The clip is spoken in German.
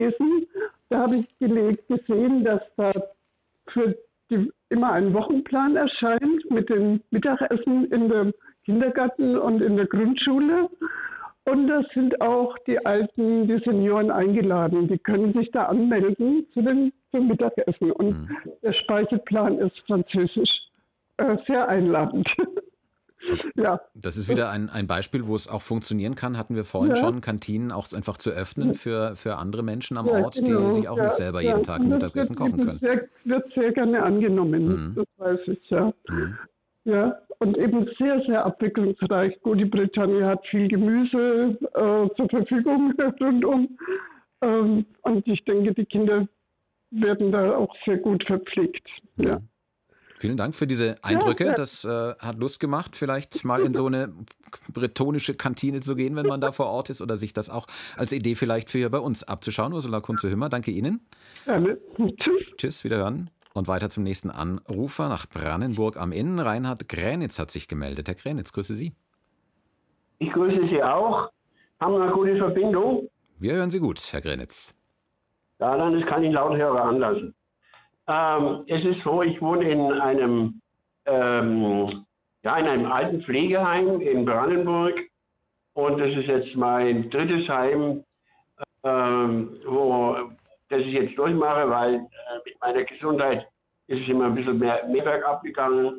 gelesen. Da habe ich gesehen, dass da immer ein Wochenplan erscheint mit dem Mittagessen in dem Kindergarten und in der Grundschule. Und da sind auch die Senioren eingeladen. Die können sich da anmelden zum Mittagessen. Und der Speiseplan ist französisch. Sehr einladend. Also, ja. Das ist wieder ein Beispiel, wo es auch funktionieren kann. Hatten wir vorhin schon, Kantinen auch einfach zu öffnen für andere Menschen am Ort, genau. die sich auch nicht selber jeden Tag ein Mittagessen kochen können. Wird sehr gerne angenommen, das weiß ich, ja. Ja, und eben sehr, sehr abwechslungsreich. Gut, die Bretagne hat viel Gemüse zur Verfügung rundum. Und ich denke, die Kinder werden da auch sehr gut verpflegt. Ja. Vielen Dank für diese Eindrücke. Ja. Das hat Lust gemacht, vielleicht mal in so eine bretonische Kantine zu gehen, wenn man da vor Ort ist, oder sich das auch als Idee vielleicht für hier bei uns abzuschauen. Ursula Kunze-Hümmer, danke Ihnen. Gerne. Tschüss. Tschüss, wiederhören. Und weiter zum nächsten Anrufer nach Brannenburg am Inn. Reinhard Gränitz hat sich gemeldet. Herr Gränitz, grüße Sie. Ich grüße Sie auch. Haben wir eine gute Verbindung? Wir hören Sie gut, Herr Gränitz. Ja, dann kann ich Lauthörer anlassen. Es ist so, ich wohne in einem alten Pflegeheim in Brannenburg. Und das ist jetzt mein drittes Heim, das ich jetzt durchmache, weil mit meiner Gesundheit ist es immer ein bisschen mehr bergab gegangen.